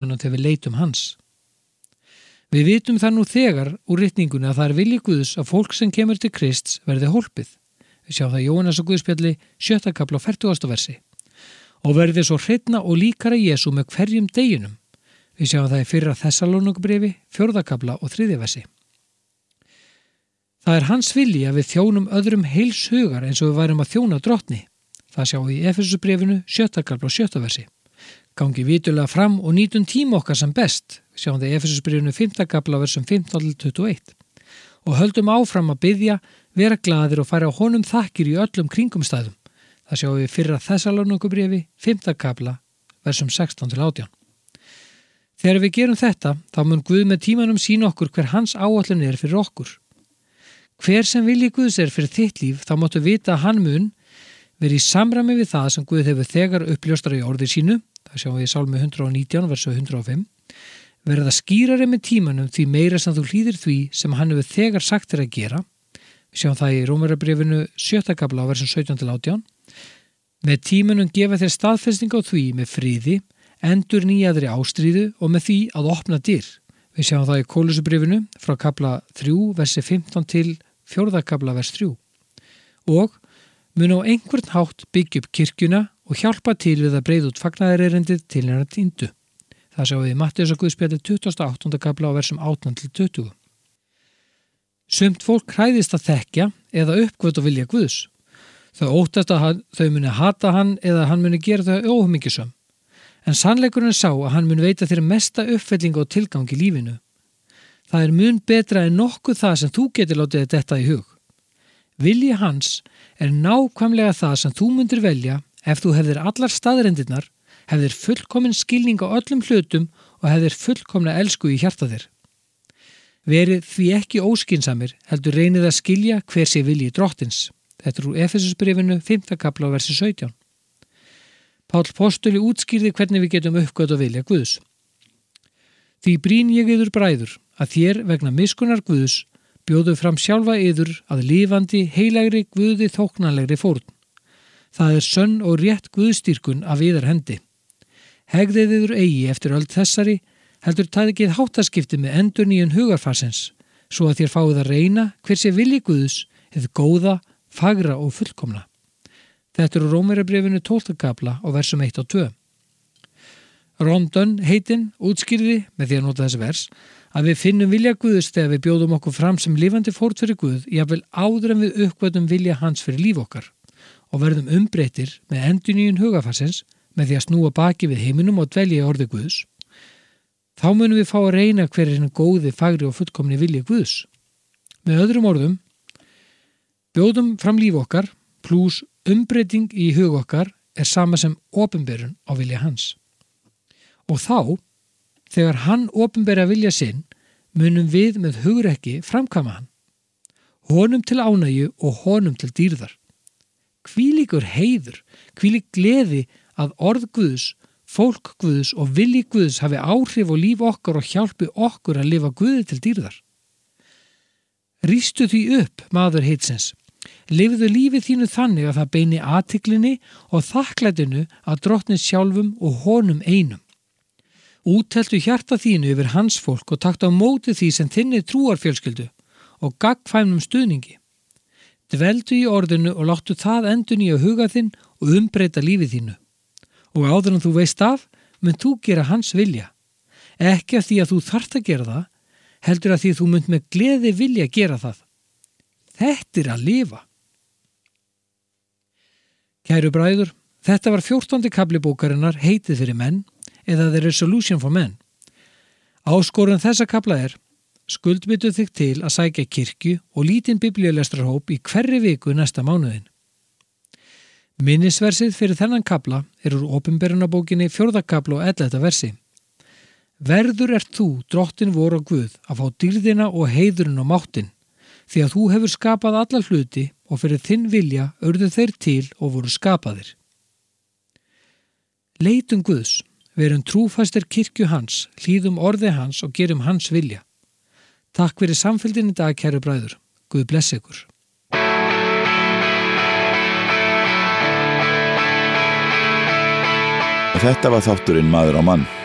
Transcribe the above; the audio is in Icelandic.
tímanum þegar við leitum hans. Við vitum það nú þegar úr ritningunni að það er vilji Guðs að fólk sem kemur til Krists verði hólpið. Við sjáum það í Jóhannesar Guðspjalli 7. kapla og 40. versi. Og verði svo hreinna og líkara Jesú með hverjum deginum. Við sjáum það í 1. Þessalóningabréfi 4. kapla og 3. versi. Það er hans vilji að við þjónum öðrum heils hugar eins og við værum að þjóna drottni. Það sjáum við í Efesusbréfinu 7. kapla og 7. versi. Gangi vitulega fram og nýtum tíma okkar sem best. Við sjáum það í Efesusbréfinu 5. kapla versum 15-21. Og höldum áfram að biðja, vera glaðir og færa honum þakkir í öllum kringumstæðum. Það sjáum við 1. Þessalóningabréfi 5. kapla versum 16-18. Þegar við gerum þetta, þá mun Guð með tímanum sýna okkur hver hans áætlun er fyrir okkur. Hver sem vilji Guðs er fyrir þitt líf, þá máttu vita að hann mun verið í samræmi við það sem Guð hefur þegar uppljóstrað í orði sínu, það sjáum við í Sálmi 119, versu 105, verða skýrari með tímanum því meira sem þú hlýðir því sem hann hefur þegar sagt þér að gera. Við sjáum það í Rómverjabréfinu 7. kapla versu 17-18. Með tímanum gefa þér staðfesting á því með friði, endur nýjaðri ástríðu og með því að opna dyr. Við sjáum það í Kólusubréfinu frá kapla 3, versi 15 til 4. kapla vers 3. Og mun á einhvern hátt byggja upp kirkjuna og hjálpa til við að breiða út fagnaðarerindið til hennar týndu. Það sjáum við í Matteusar Guðspjalli 28. kapla á versum 18-20. Sumt fólk hræðist að þekkja eða uppgöt og vilja Guðs. Þau óttast að þau muni hata hann eða hann muni gera þau óhummingjusöm. En sannleikurinn sá að hann mun veita þér mesta uppfellingu og tilgang í lífinu. Það er mun betra en nokkuð það sem þú getur látið þetta í hug. Vilji hans er nákvæmlega það sem þú mundir velja ef þú hefðir allar staðrendirnar, hefðir fullkomin skilning á öllum hlutum og hefðir fullkomna elsku í hjarta þér. Verið því ekki óskinsamir, heldur reynið að skilja hver sé vilji drottins. Þetta er úr Efesusbréfinu 5. kapla og versi 17. Páll postuli útskýrði hvernig við getum uppgöt og vilja Guðs. Því brýn ég yður bræður að þér vegna miskunnar Guðs bjóðu fram sjálfa yður að lifandi, heilagri, Guði þóknanlegri fórn. Það er sönn og rétt Guðstýrkun af yðar hendi. Hegðið yður eigi eftir öll þessari, heldur tækið háttaskipti með endurnýjun hugarfarsins, svo að þér fáið að reyna hver sé vilji Guðs, hið góða, fagra og fullkomna. Þetta eru Rómverjabréfinu 12. kapla og versum 1 og 2. Ron Dunn heitinn útskýrði með því að nota þessi vers að við finnum vilja Guðs þegar við bjóðum okkur fram sem lifandi fórn fyrir Guð, jafnvel áður en við uppgötum vilja hans fyrir líf okkar og verðum umbreytir með endurnýjun hugarfarsins með því að snúa baki við heiminum og dvelja í orði Guðs. Þá munum við fá að reyna hver er hinn góði, fagri og fullkomni vilji Guðs. Með öðrum orðum, bjóðum fram líf okkar plús umbreyting í hug okkar er sama sem opinberun á vilja hans. Og þá, þegar hann opinbera vilja sinn, munum við með hugrekki framkvæma hann. Honum til ánægju og honum til dýrðar. Hvílíkur heiður, hvílík gleði að orð Guðs, fólk Guðs og vilji Guðs hafi áhrif á líf okkar og hjálpi okkur að lifa Guði til dýrðar. Rístu því upp, maður heitsins. Lifðu lífið þínu þannig að það beini athyglinni og þakklætinu að drottni sjálfum og honum einum. Útteltu hjarta þínu yfir hans fólk og taktu á móti því sem þinni trúarfjölskyldu og gagnkvæmum stuðningi. Dveldu í orðinu og láttu það endurnýja huga þinn og umbreyta lífið þínu. Og áður en þú veist af, mun þú gera hans vilja. Ekki af því að þú þarft að gera það, heldur að því þú munt með gleði vilja gera það. Þetta er að lifa. Kæru bræður, þetta var 14. kafli bókarinnar Heitið fyrir menn eða The Resolution for Men. Áskorun þessa kafla er: skuldbyttu þig til að sækja kirkju og lítinn biblíulestrarhóp í hverri viku næsta mánuðin. Minnisversið fyrir þennan kafla er úr opinberunarbókinni 4. kafla og 11. versi. Verður ert þú, drottin vor og Guð, að fá dýrðina og heiðurinn og máttin, því að þú hefur skapað alla hluti og fyrir þinn vilja urðu þeir til og voru skapaðir. Leitum Guðs, verum trúfastir kirkju hans, hlýðum orði hans og gerum hans vilja. Takk fyrir samfylgdin í dag, kæru bræður. Guð blessi ykkur. Þetta var þátturinn Maður á mann.